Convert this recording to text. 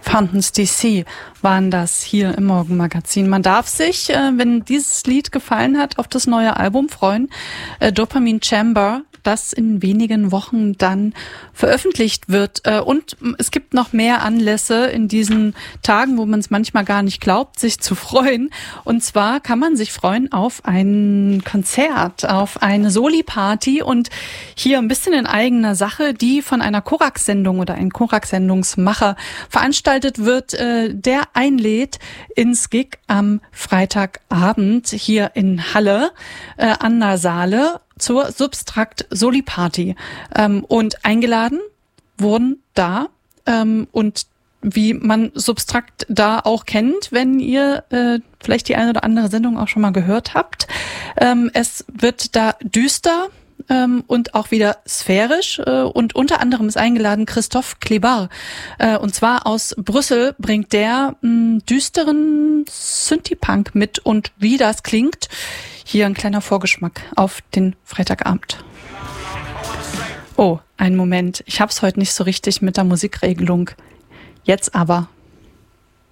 Fountains DC waren das hier im Morgenmagazin. Man darf sich, wenn dieses Lied gefallen hat, auf das neue Album freuen. Dopamine Chamber, das in wenigen Wochen dann veröffentlicht wird. Und es gibt noch mehr Anlässe in diesen Tagen, wo man es manchmal gar nicht glaubt, sich zu freuen. Und zwar kann man sich freuen auf ein Konzert, auf eine Soli-Party und hier ein bisschen in eigener Sache, die von einer Korax-Sendung oder einem Korax-Sendungsmacher veranstaltet wird, der einlädt ins Gig am Freitagabend hier in Halle an der Saale zur Substrakt Soli Party. Und eingeladen wurden da und wie man Substrakt da auch kennt, wenn ihr vielleicht die eine oder andere Sendung auch schon mal gehört habt. Es wird da düster und auch wieder sphärisch und unter anderem ist eingeladen Christophe Clébar und zwar aus Brüssel bringt der düsteren Synthie-Punk mit und wie das klingt, hier ein kleiner Vorgeschmack auf den Freitagabend. Oh, einen Moment, ich hab's heute nicht so richtig mit der Musikregelung. Jetzt aber